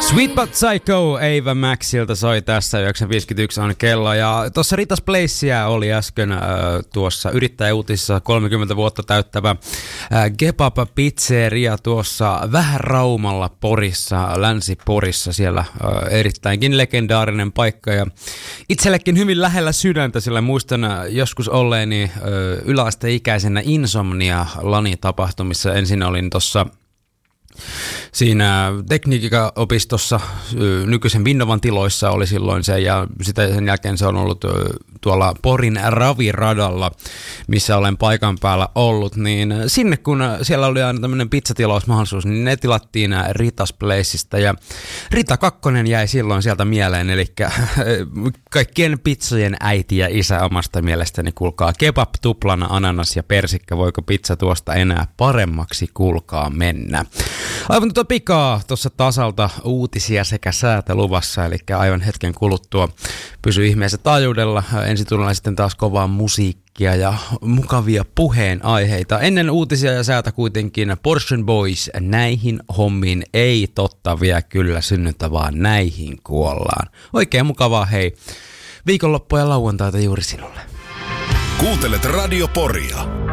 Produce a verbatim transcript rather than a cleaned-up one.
Sweet But Psycho Ava Maxilta soi tässä, yhdeksän viisikymmentäyksi on kello. Ja tuossa Ritas Placea oli äsken äh, tuossa yrittäjäuutisissa kolmekymmentä vuotta täyttävä äh, Kebab Pizzeria tuossa vähän Raumalla Porissa, Länsi-Porissa. Siellä äh, erittäinkin legendaarinen paikka ja itsellekin hyvin lähellä sydäntä, sillä muistan äh, joskus olleeni äh, yläasteikäisenä Insomnia-lani-tapahtumissa. Ensin olin tuossa siinä tekniikka-opistossa nykyisen Vinnovan tiloissa oli silloin se, ja sitä sen jälkeen se on ollut tuolla Porin raviradalla, missä olen paikan päällä ollut, niin sinne kun siellä oli aina tämmöinen pizzatilausmahdollisuus, niin ne tilattiin Ritas Placeista, ja Rita Kakkonen jäi silloin sieltä mieleen, eli kaikkien pizzojen äiti ja isä omasta mielestäni, kuulkaa, kebab tuplana, ananas ja persikka, voiko pizza tuosta enää paremmaksi, kuulkaa mennä. Aivan tuota pikaa tuossa tasalta uutisia sekä säätä luvassa, eli aivan hetken kuluttua pysy ihmeessä taajuudella. Ensi tunnilla sitten taas kovaa musiikkia ja mukavia puheenaiheita. Ennen uutisia ja säätä kuitenkin Portion Boys, näihin hommiin ei totta vie kyllä synnytä, vaan näihin kuollaan. Oikein mukavaa, hei, viikonloppua ja lauantaita juuri sinulle. Kuuntelet Radio Poria.